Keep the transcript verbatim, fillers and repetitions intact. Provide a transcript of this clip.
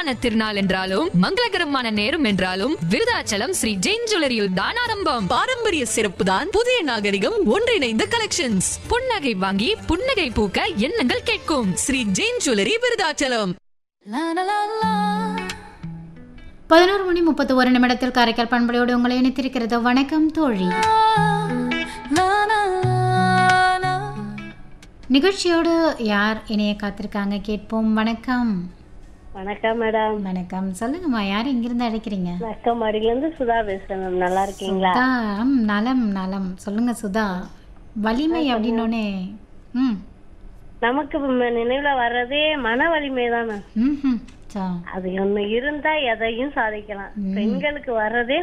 சுபமான திருநாள் என்றாலும் மங்களகரமான நேரம் என்றாலும் விருதாச்சலம் ஸ்ரீ ஜெயின் ஜுவல்லரியில் தான் ஆரம்பம். பாரம்பரிய சிறப்பு தான் புதிய நாகரிகம் ஒன்றிணைந்த கலெக்ஷன்ஸ். புன்னகை வாங்கி புன்னகை பூக்க எண்ணங்கள் கேட்கும். ஸ்ரீ ஜெயின் ஜுவல்லரி விருதாச்சலம். பதினோரு மணி முப்பத்தி ஒரு நிமிடத்தில் காரைக்கால் பண்பலையோடு உங்களை இணைத்திருக்கிறது. வணக்கம் தோழி. நிகழ்ச்சியோடு யார் இணைய காத்திருக்காங்க கேட்போம். வணக்கம். வணக்கம் மேடம். வணக்கம். சொல்லுங்கம்மா, யார் இங்கிருந்து அழைக்கிறீங்க? நக்கமாடியில இருந்து சுதா பேசுறேன் மேம். நல்லா இருக்கீங்களா? சுதா, ம், நலம் நலம். சொல்லுங்க சுதா. வலிமை அப்படின்னோடனே ம் நமக்கு நினைவுல வர்றதே மன வலிமை தானே. ம் அது ஒண்ணு இருந்தா எதையும் சாதிக்கலாம். பெண்களுக்கு வர்றதே